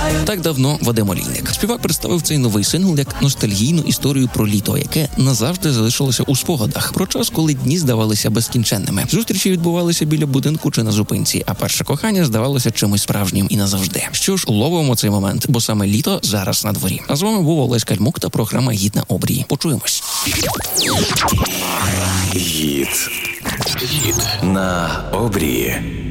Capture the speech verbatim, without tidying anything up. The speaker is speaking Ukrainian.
Так давно Вадим Олійник. Співак представив цей новий сингл як ностальгійну історію про літо, яке назавжди залишилося у спогадах. Про час, коли дні здавалися безкінченними. Зустрічі відбувалися біля будинку чи на зупинці, а перше кохання здавалося чимось справжнім і назавжди. Що ж, ловимо цей момент, бо саме літо зараз на дворі. А з вами був Олесь Кальмук та програма «Гід на обрії». Почуємось. Гід. Гід на обрії.